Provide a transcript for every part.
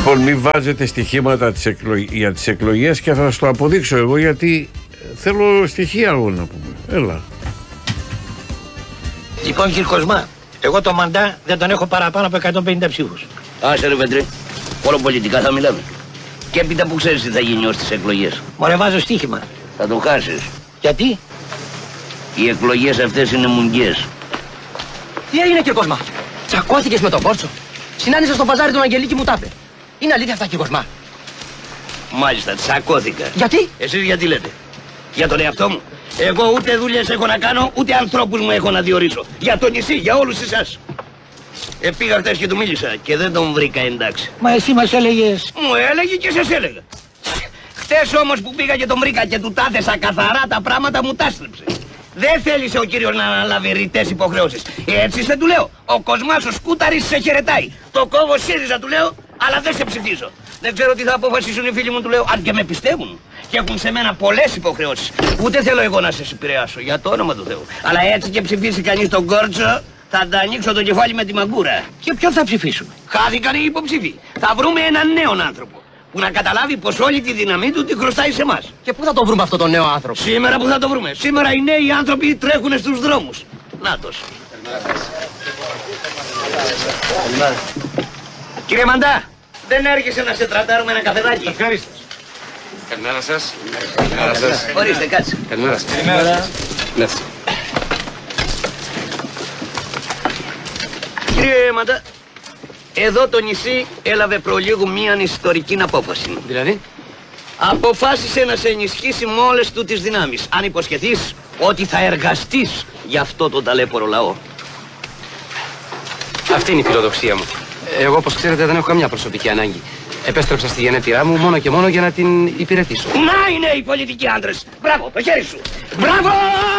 Λοιπόν, μην βάζετε στοιχήματα για τις εκλογές και θα σας το αποδείξω εγώ, γιατί θέλω στοιχεία εγώ να πούμε. Έλα. Λοιπόν, κύριε Κοσμά, εγώ το μαντά δεν τον έχω παραπάνω από 150 ψήφους. Άσε ρε Πέτρε, όλο πολιτικά θα μιλάμε. Και έπειτα που ξέρεις τι θα γίνει ως τις εκλογές. Μωρέ, βάζω στοίχημα. Θα το χάσεις. Γιατί? Οι εκλογές αυτές είναι μουγγιές. Τι έγινε, κύριε Κοσμά? Τσακώθηκες με τον Κόρτσο? Συνάντησα στο παζάρι τον Αγγελίκη, μου τάπε. Είναι αλήθεια αυτά, κύριε Κοσμά? Μάλιστα, τσακώθηκα. Γιατί? Εσείς γιατί λέτε? Για τον εαυτό μου. Εγώ ούτε δουλειές έχω να κάνω, ούτε ανθρώπους μου έχω να διορίσω. Για το νησί, για όλους εσάς. Πήγα χτες και του μίλησα και δεν τον βρήκα εντάξει. Μα εσύ μας έλεγες. Μου έλεγε και σας έλεγα. Χτες όμως που πήγα και τον βρήκα και του τάθεσα καθαρά τα πράγματα, μου τάστρεψε. Δεν θέλησε ο κύριος να αναλάβει ρητές υποχρεώσεις. Έτσι σε του λέω. Ο Κοσμάς ο Σκούταρης σε χαιρετάει. Το κόβω ΣΥΡΙΖΑ του λέω, αλλά δεν σε ψηφίζω. Δεν ξέρω τι θα αποφασίσουν οι φίλοι μου του λέω, αν και με πιστεύουν. Και έχουν σε μένα πολλές υποχρεώσεις. Ούτε θέλω εγώ να σε επηρεάσω, για το όνομα του Θεού. Αλλά έτσι και ψηφίσει κανείς τον Κόρτσο, θα τα ανοίξω το κεφάλι με τη μαγκούρα. Και ποιον θα ψηφίσουμε? Χάθηκαν οι υποψήφοι. Θα βρούμε έναν νέον άνθρωπο που να καταλάβει πως όλη τη δύναμή του τη χρωστάει σε εμάς. Και πού θα τον βρούμε αυτόν τον νέο άνθρωπο? Σήμερα που θα το βρούμε. Σήμερα οι νέοι άνθρωποι τρέχουν στους δρόμους. Νάτος. Κύριε Μαντά, δεν έρχεσαι να σε τρατάρουμε ένα καφεδάκι? Ευχαριστώ. Καλημέρα σας. Καλημέρα σας. Ορίστε, κάτσε. Καλημέρα σας. Καλημέρα. Κύριε Μαντά, εδώ το νησί έλαβε προλίγου μίαν ιστορική απόφαση. Δηλαδή? Αποφάσισε να σε ενισχύσει με όλες του τις δυνάμεις. Αν υποσχεθείς ότι θα εργαστείς για αυτό το ταλέπορο λαό. Αυτή είναι η φιλοδοξία μου. Εγώ, όπως ξέρετε, δεν έχω καμιά προσωπική ανάγκη. Επέστρεψα στη γενέτειρά μου μόνο και μόνο για να την υπηρετήσω. Να είναι οι πολιτικοί άντρες. Μπράβο, το χέρι σου. Μπράβο!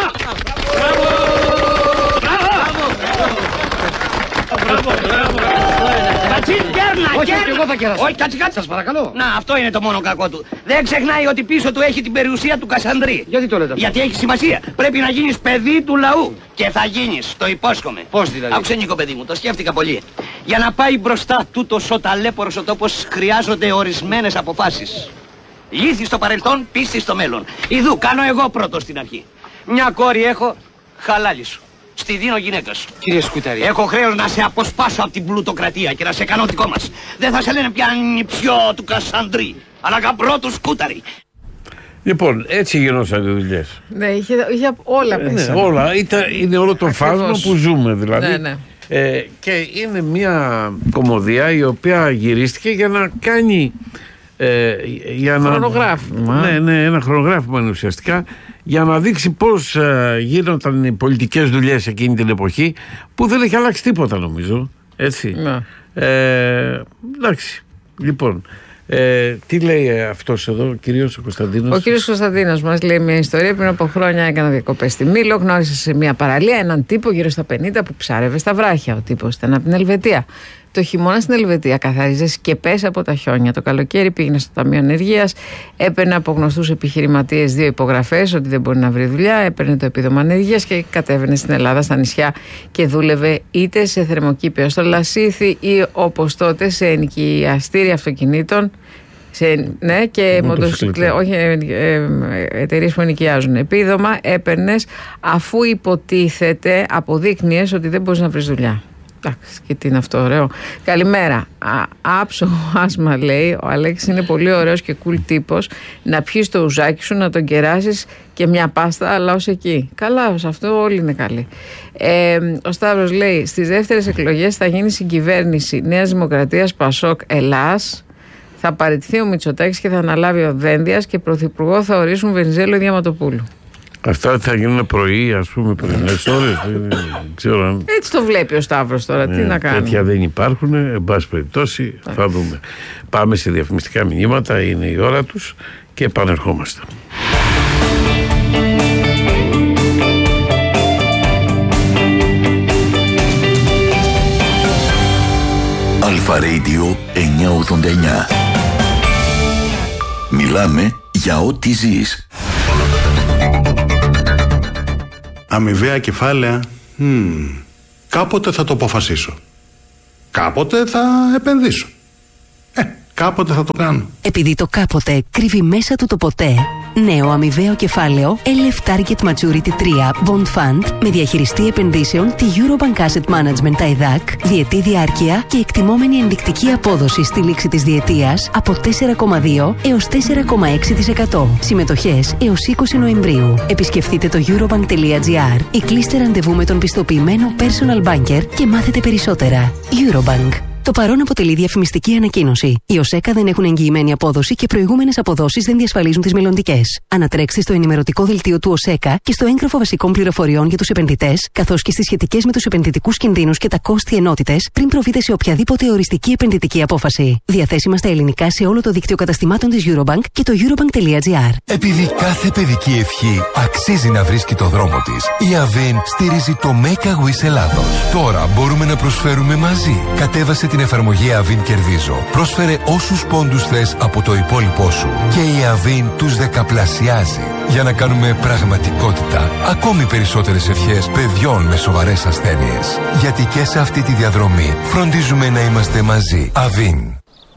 Όχι, κάτσε, σας παρακαλώ. Να, αυτό είναι το μόνο κακό του. Δεν ξεχνάει ότι πίσω του έχει την περιουσία του Κασανδρή. Γιατί το λέτε αυτό? Γιατί έχει σημασία. Πρέπει να γίνεις παιδί του λαού. Και θα γίνεις, το υπόσχομαι. Πώς δηλαδή? Άκουσε, Νίκο, παιδί μου, το σκέφτηκα πολύ. Για να πάει μπροστά τούτος ο ταλέπορος ο τόπος χρειάζονται ορισμένες αποφάσεις. Λύθη στο παρελθόν, πίστη στο μέλλον. Ιδού, κάνω εγώ πρώτο στην αρχή. Μια κόρη έχω, χαλάλη σου. Στη δίνω γυναίκα σου. Κύριε Σκουταρή. Έχω χρέος να σε αποσπάσω από την πλουτοκρατία και να σε κάνω δικό μας. Δεν θα σε λένε πια νηψιό του Κασανδρή, αλλά γαμπρό του Σκούταρη. Λοιπόν, έτσι γινώσαν οι δουλειές. Ναι, είχε όλα μέσα. Ναι, όλα. Είναι όλο το φάσμα που ζούμε δηλαδή. Ναι, ναι. Και είναι μια κομμωδία η οποία γυρίστηκε για να κάνει χρονογράφημα. Ναι, ένα χρονογράφημα είναι ουσιαστικά, για να δείξει πώς γίνονταν οι πολιτικές δουλειές εκείνη την εποχή, που δεν έχει αλλάξει τίποτα νομίζω. Έτσι. Ναι. Εντάξει. Λοιπόν, τι λέει αυτός εδώ, ο κύριος Κωνσταντίνος? Ο κύριος Κωνσταντίνος μας λέει μια ιστορία. Πριν από χρόνια έκανα διακοπές στη Μήλο. Γνώρισα σε μια παραλία έναν τύπο γύρω στα 50 που ψάρευε στα βράχια. Ο τύπος ήταν από την Ελβετία. Το χειμώνα στην Ελβετία καθάριζε σκεπές από τα χιόνια. Το καλοκαίρι πήγαινε στο Ταμείο Ανεργίας, έπαιρνε από γνωστούς επιχειρηματίες 2 υπογραφές ότι δεν μπορεί να βρει δουλειά, έπαιρνε το επίδομα ανεργίας και κατέβαινε στην Ελλάδα, στα νησιά, και δούλευε είτε σε θερμοκήπιο στο Λασίθι ή όπως τότε σε ενοικιαστήρια αυτοκινήτων. Ναι, και εταιρείες που ενοικιάζουν. Επίδομα έπαιρνες αφού υποτίθεται αποδείκνυες ότι δεν μπορείς να βρεις δουλειά. Εντάξει, και τι είναι αυτό, ωραίο. Καλημέρα. Άψο άσμα, λέει. Ο Αλέξης είναι πολύ ωραίος και cool τύπος. Να πιεις το ουζάκι σου, να τον κεράσεις και μια πάστα, αλλά ως εκεί. Καλά, σε αυτό όλοι είναι καλοί. Ο Σταύρος λέει: στις δεύτερες εκλογές θα γίνει συγκυβέρνηση Νέας Δημοκρατίας Πασόκ Ελλάς. Θα παραιτηθεί ο Μητσοτάκης και θα αναλάβει ο Δένδιας και πρωθυπουργό θα ορίσουν Βενιζέλο Διαματοπούλου. Αυτά θα γίνουν πρωί, ας πούμε, πρωινές ώρες. Ξέρω αν... Έτσι το βλέπει ο Σταύρος τώρα. Τι να κάνουμε. Τέτοια δεν υπάρχουν. Εν πάση περιπτώσει, θα δούμε. Πάμε σε διαφημιστικά μηνύματα. Είναι η ώρα τους και επανερχόμαστε. Αλφα Radio 989. Μιλάμε για ό,τι ζεις. Αμοιβαία κεφάλαια. Κάποτε θα το αποφασίσω. Κάποτε θα επενδύσω. κάποτε θα το κάνουν. Επειδή το κάποτε κρύβει μέσα του το ποτέ, νέο αμοιβαίο κεφάλαιο LF Target Maturity 3 Bond Fund με διαχειριστή επενδύσεων τη Eurobank Asset Management ΤΑΙΔΑΚ, διετή διάρκεια και εκτιμόμενη ενδεικτική απόδοση στη λήξη της διετίας από 4,2 έως 4,6%. Συμμετοχές έως 20 Νοεμβρίου. Επισκεφτείτε το eurobank.gr ή κλείστε ραντεβού με τον πιστοποιημένο personal banker και μάθετε περισσότερα. Eurobank. Το παρόν αποτελεί διαφημιστική ανακοίνωση. Οι ΟΣΕΚΑ δεν έχουν εγγυημένη απόδοση και προηγούμενες αποδόσεις δεν διασφαλίζουν τις μελλοντικές. Ανατρέξτε στο ενημερωτικό δελτίο του ΟΣΕΚΑ και στο έγγραφο βασικών πληροφοριών για τους επενδυτές, καθώς και στις σχετικές με τους επενδυτικούς κινδύνους και τα κόστη ενότητες, πριν προβείτε σε οποιαδήποτε οριστική επενδυτική απόφαση. Διαθέσιμα στα ελληνικά σε όλο το δίκτυο καταστημάτων της Eurobank και το eurobank.gr. Επειδή κάθε παιδική ευχή αξίζει να βρίσκει το δρόμο της, η Avin στηρίζει το Make a Wish Ελλάδος. Τώρα μπορούμε να προσφέρουμε μαζί. Κατέβασε την εφαρμογή Avin Κερδίζω. Πρόσφερε όσους πόντους θες από το υπόλοιπό σου και η Avin τους δεκαπλασιάζει για να κάνουμε πραγματικότητα ακόμη περισσότερες ευχές παιδιών με σοβαρές ασθένειες. Γιατί και σε αυτή τη διαδρομή φροντίζουμε να είμαστε μαζί. Avin.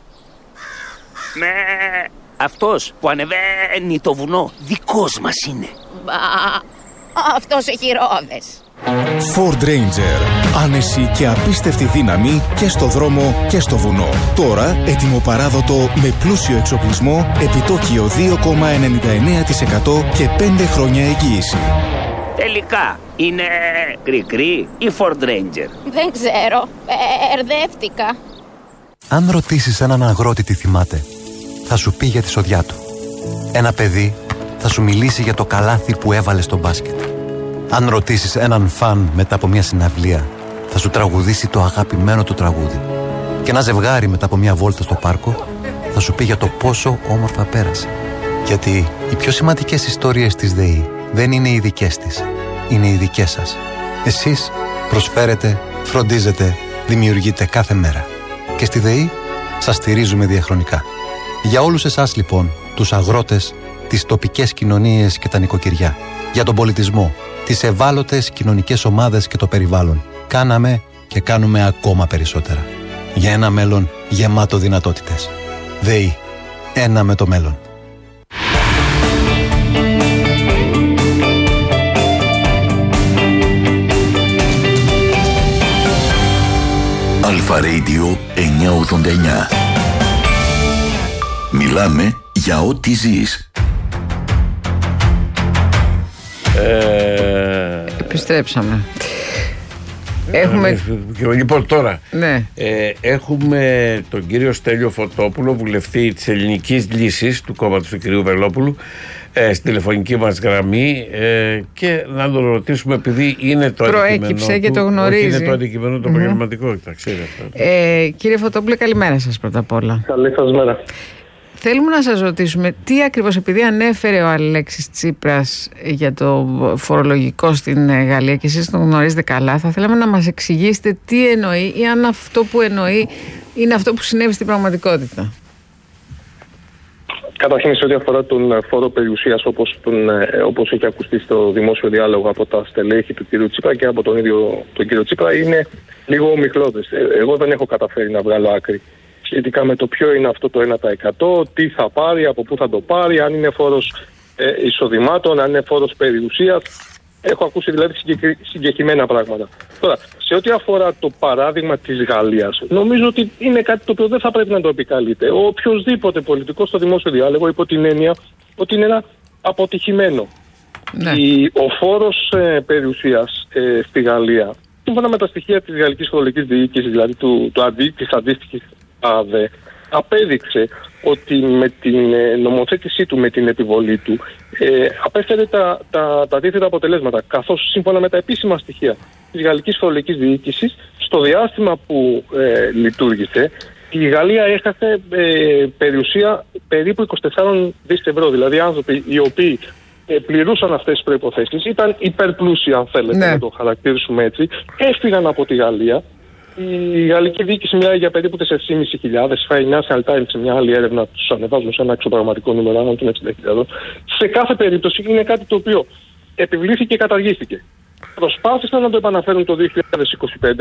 Με αυτός που ανεβαίνει το βουνό δικός μας είναι. Μπα, αυτός έχει ρόδες. Ford Ranger. Άνεση και απίστευτη δύναμη και στο δρόμο και στο βουνό. Τώρα έτοιμο παράδοτο με πλούσιο εξοπλισμό, επιτόκιο 2,99% και 5 χρόνια εγγύηση. Τελικά είναι κρικρί ή Ford Ranger? Δεν ξέρω, μπερδεύτηκα. Αν ρωτήσεις έναν αγρότη τι θυμάται, θα σου πει για τη σοδιά του. Ένα παιδί θα σου μιλήσει για το καλάθι που έβαλε στο μπάσκετ. Αν ρωτήσεις έναν φαν μετά από μια συναυλία, θα σου τραγουδήσει το αγαπημένο του τραγούδι. Και ένα ζευγάρι μετά από μια βόλτα στο πάρκο θα σου πει για το πόσο όμορφα πέρασε. Γιατί οι πιο σημαντικές ιστορίες της ΔΕΗ δεν είναι οι δικές της, είναι οι δικές σας. Εσείς προσφέρετε, φροντίζετε, δημιουργείτε κάθε μέρα. Και στη ΔΕΗ σας στηρίζουμε διαχρονικά. Για όλους εσάς λοιπόν, τους αγρότες, τις τοπικές κοινωνίες και τα νοικοκυριά, για τον πολιτισμό, τις ευάλωτες κοινωνικές ομάδες και το περιβάλλον, κάναμε και κάνουμε ακόμα περισσότερα. Για ένα μέλλον γεμάτο δυνατότητες. ΔΕΗ. Ένα με το μέλλον. Αλφα Radio 989. Μιλάμε για ό,τι ζεις. Επιστρέψαμε. Έχουμε... Λοιπόν, τώρα ναι. Έχουμε τον κύριο Στέλιο Φωτόπουλο, βουλευτή της Ελληνικής Λύσης του κόμματος του κυρίου Βελόπουλου, στην τηλεφωνική μας γραμμή, και να τον ρωτήσουμε, επειδή είναι το προέκυψε και το γνωρίζει. Είναι το αντικείμενο το επαγγελματικό, κύριε Φωτόπουλο, καλημέρα σας πρώτα απ' όλα. Καλή σας μέρα. Θέλουμε να σας ρωτήσουμε τι ακριβώς, επειδή ανέφερε ο Αλέξης Τσίπρας για το φορολογικό στην Γαλλία και εσείς τον γνωρίζετε καλά, θα θέλαμε να μας εξηγήσετε τι εννοεί ή αν αυτό που εννοεί είναι αυτό που συνέβη στην πραγματικότητα. Καταρχήν, σε ό,τι αφορά τον φόρο περιουσίας, όπως έχει ακουστεί στο δημόσιο διάλογο από τα στελέχη του κ. Τσίπρα και από τον ίδιο τον κ. Τσίπρα, είναι λίγο ομιχλώδες. Εγώ δεν έχω καταφέρει να βγάλω άκρη σχετικά με το ποιο είναι αυτό το 1%, τι θα πάρει, από πού θα το πάρει, αν είναι φόρος εισοδημάτων, αν είναι φόρος περιουσίας. Έχω ακούσει δηλαδή συγκεκριμένα πράγματα. Τώρα, σε ό,τι αφορά το παράδειγμα της Γαλλίας, νομίζω ότι είναι κάτι το οποίο δεν θα πρέπει να το επικαλείται. Οποιοδήποτε πολιτικός στο δημόσιο διάλογο, υπό την έννοια ότι είναι ένα αποτυχημένο. Ναι. Ο φόρος περιουσίας στη Γαλλία, σύμφωνα με τα στοιχεία της Γαλλικής Φορολογικής Διοίκησης, δηλαδή της αντίστοιχης ΑΔΕ, απέδειξε ότι με την νομοθέτησή του, με την επιβολή του, απέφερε τα αντίθετα αποτελέσματα. Καθώς σύμφωνα με τα επίσημα στοιχεία της Γαλλικής Φορολογικής Διοίκησης, στο διάστημα που λειτουργήσε, η Γαλλία έχασε περιουσία περίπου 24 δις ευρώ. Δηλαδή άνθρωποι οι οποίοι πληρούσαν αυτές τις προϋποθέσεις, ήταν υπερπλούσιοι, αν θέλετε να το χαρακτηρίσουμε έτσι, έφυγαν από τη Γαλλία. Η γαλλική διοίκηση μιλάει για περίπου 4.500. Η Financial Times σε μια άλλη έρευνα τους ανεβάζουν σε ένα εξωπραγματικό νούμερο, αν των 60.000. Σε κάθε περίπτωση είναι κάτι το οποίο επιβλήθηκε και καταργήθηκε. Προσπάθησαν να το επαναφέρουν το 2025,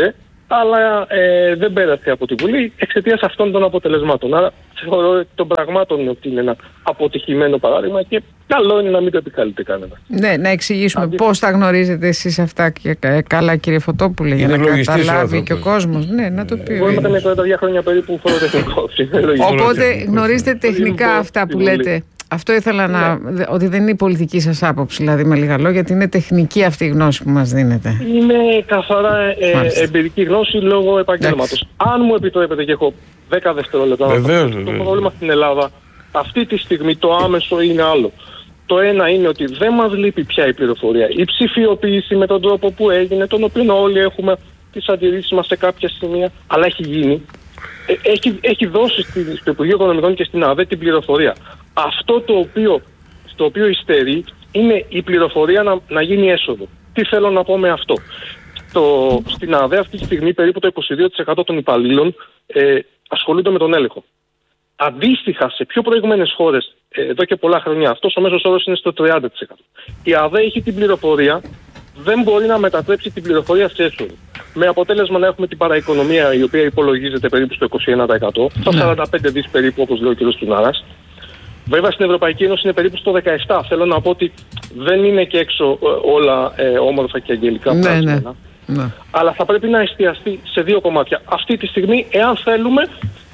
αλλά δεν πέρασε από τη Βουλή εξαιτίας αυτών των αποτελεσμάτων. Άρα θεωρώ των πραγμάτων ότι είναι ένα αποτυχημένο παράδειγμα και καλό είναι να μην το επικαλείται κανένα. Ναι, να εξηγήσουμε πώς τα γνωρίζετε εσείς αυτά και καλά, κύριε Φωτόπουλε, για να καταλάβει και ο κόσμος. Ναι, να το πει. Εγώ είμαι με 32 χρόνια περίπου φοροτεχνικός. Οπότε γνωρίζετε τεχνικά αυτά που λέτε. Αυτό ήθελα ότι δεν είναι η πολιτική σας άποψη, δηλαδή με λίγα λόγια, γιατί είναι τεχνική αυτή η γνώση που μας δίνετε. Είναι καθαρά εμπειρική γνώση λόγω επαγγέλματος. Αν μου επιτρέπετε και έχω 10 δευτερόλεπτα, το πρόβλημα στην Ελλάδα αυτή τη στιγμή το άμεσο είναι άλλο. Το ένα είναι ότι δεν μας λείπει πια η πληροφορία. Η ψηφιοποίηση με τον τρόπο που έγινε, τον οποίο όλοι έχουμε τις αντιρρήσεις μας σε κάποια σημεία, αλλά έχει γίνει. Έχει δώσει στο Υπουργείο Οικονομικών και στην ΑΔΕ την πληροφορία. Αυτό στο οποίο υστερεί είναι η πληροφορία να γίνει έσοδο. Τι θέλω να πω με αυτό. Στην ΑΔΕ αυτή τη στιγμή περίπου το 22% των υπαλλήλων ασχολούνται με τον έλεγχο. Αντίστοιχα σε πιο προηγούμενες χώρες εδώ και πολλά χρόνια αυτός ο μέσος όρος είναι στο 30%. Η ΑΔΕ έχει την πληροφορία, δεν μπορεί να μετατρέψει την πληροφορία σε έσοδο. Με αποτέλεσμα να έχουμε την παραοικονομία η οποία υπολογίζεται περίπου στο 21%, στα 45 δις περίπου όπως λέει ο κ. Τουνάρας. Βέβαια στην Ευρωπαϊκή Ένωση είναι περίπου στο 17%. Θέλω να πω ότι δεν είναι και έξω όλα όμορφα και αγγελικά πράγματα. Ναι. Αλλά θα πρέπει να εστιαστεί σε δύο κομμάτια. Αυτή τη στιγμή, εάν θέλουμε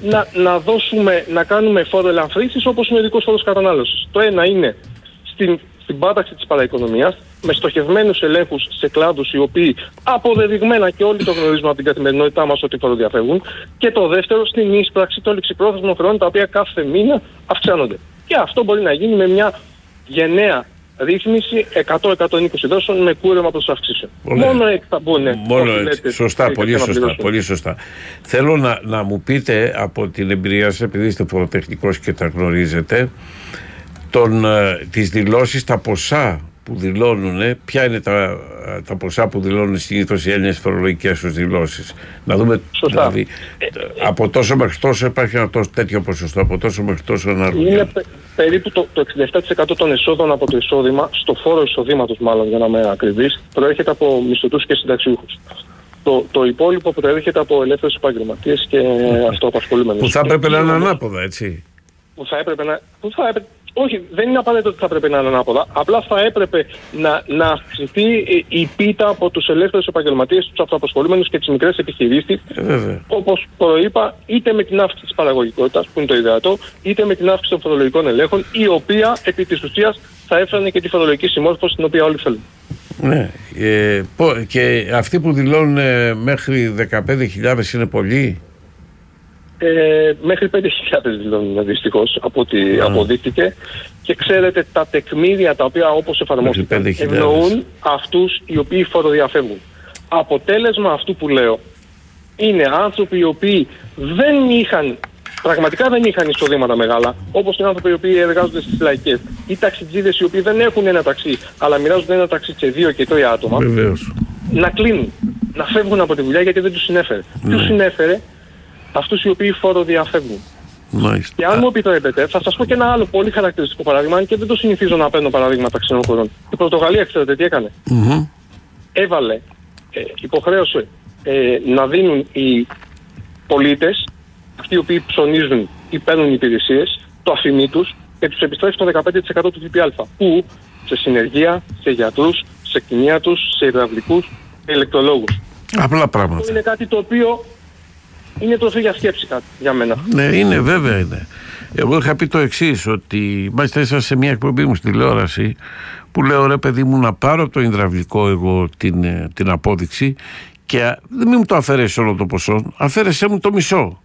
να κάνουμε φόρο ελαφρύνσης όπως είναι ο ειδικός φόρος κατανάλωσης. Το ένα είναι στην πάταξη της παραοικονομίας, με στοχευμένους ελέγχους σε κλάδους οι οποίοι αποδεδειγμένα και όλοι το γνωρίζουμε από την καθημερινότητά μας ότι φοροδιαφεύγουν. Και το δεύτερο, στην εισπράξη των ληξιπρόθεσμων χρεών τα οποία κάθε μήνα αυξάνονται. Και αυτό μπορεί να γίνει με μια γενναία ρύθμιση 100-120 δόσεων με κούρεμα προς αυξήσεων. Μόνο έτσι θα μπουν. Μόνο έτσι. Σωστά, πολύ σωστά. Θέλω να μου πείτε από την εμπειρία σας, επειδή είστε φοροτεχνικός και τα γνωρίζετε, τις δηλώσεις, τα ποσά που δηλώνουν, ποια είναι τα ποσά που δηλώνουν συνήθως οι Έλληνες φορολογικές τους δηλώσεις. Να δούμε, δηλαδή, από τόσο μέχρι τόσο υπάρχει ένα τέτοιο ποσοστό, από τόσο μέχρι τόσο ένα άλλο. Είναι περίπου το 67% των εσόδων από το εισόδημα, στο φόρο εισοδήματος μάλλον για να είμαι ακριβής, προέρχεται από μισθωτούς και συνταξιούχους. Το υπόλοιπο προέρχεται από ελεύθερους επαγγελματίες και αυτοαπασχολούμενους. Που θα έπρεπε να είναι ανάποδα, έτσι. Όχι, δεν είναι απαραίτητο ότι θα έπρεπε να είναι ανάποδα. Απλά θα έπρεπε να αυξηθεί η πίτα από τους ελεύθερους επαγγελματίες, τους αυτοαπασχολούμενους και τις μικρές επιχειρήσεις. Όπως προείπα, είτε με την αύξηση της παραγωγικότητας, που είναι το ιδεατό, είτε με την αύξηση των φορολογικών ελέγχων, η οποία επί της ουσίας θα έφερνε και τη φορολογική συμμόρφωση την οποία όλοι θέλουν. Ναι. Και αυτοί που δηλώνουν μέχρι 15.000 είναι πολλοί. Μέχρι 5.000 δηλώνουν δυστυχώς από ό,τι αποδείχτηκε και ξέρετε τα τεκμήρια τα οποία όπως εφαρμόστηκαν ευνοούν αυτούς οι οποίοι φοροδιαφεύγουν. Αποτέλεσμα αυτού που λέω είναι άνθρωποι οι οποίοι πραγματικά δεν είχαν εισοδήματα μεγάλα, όπως οι άνθρωποι οι οποίοι εργάζονται στις λαϊκές ή ταξιτζίδες οι οποίοι δεν έχουν ένα ταξί αλλά μοιράζονται ένα ταξί σε 2 και 3 άτομα. Βεβαίως. Να κλείνουν, να φεύγουν από τη δουλειά γιατί δεν τους συνέφερε. Ποιους συνέφερε? Αυτούς οι οποίοι φοροδιαφεύγουν. Μάλιστα. Και αν μου επιτρέπετε, θα σας πω και ένα άλλο πολύ χαρακτηριστικό παράδειγμα, αν και δεν το συνηθίζω να παίρνω παραδείγματα ξένων χωρών. Η Πορτογαλία, ξέρετε τι έκανε? Έβαλε, υποχρέωσε να δίνουν οι πολίτες, αυτοί οι οποίοι ψωνίζουν ή παίρνουν υπηρεσίες, το αφημί τους και τους επιστρέφει το 15% του ΦΠΑ. Πού? Σε συνεργεία, σε γιατρούς, σε κτηνίατρους, σε υδραυλικούς, σε ηλεκτρολόγους. Απλά πράγματα. Αυτό είναι κάτι το οποίο είναι τροφή για σκέψη για μένα. Ναι, είναι, βέβαια είναι. Εγώ είχα πει το εξής, ότι μάλιστα ήσασταν σε μια εκπομπή μου στη τηλεόραση που λέω ρε παιδί μου να πάρω από το υδραυλικό εγώ την απόδειξη και δεν μου το αφαιρέσει όλο το ποσό, αφαίρεσέ μου το μισό.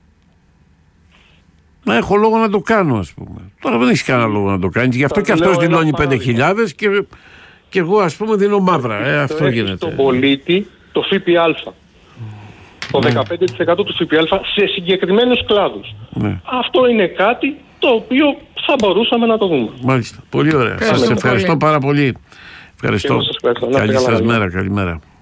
Να έχω λόγο να το κάνω, ας πούμε. Τώρα δεν έχει κανένα λόγο να το κάνεις, γι' αυτό και αυτός δηλώνει 5.000 και εγώ ας πούμε δίνω μαύρα. Αυτό γίνεται. Στον πολίτη το ΦΠΑ. Το 15% του ΦΠΑ σε συγκεκριμένους κλάδους. Αυτό είναι κάτι το οποίο θα μπορούσαμε να το δούμε. Μάλιστα. Πολύ ωραία. Σας ευχαριστώ πάρα πολύ. Ευχαριστώ. Καλή σας μέρα. Καλημέρα.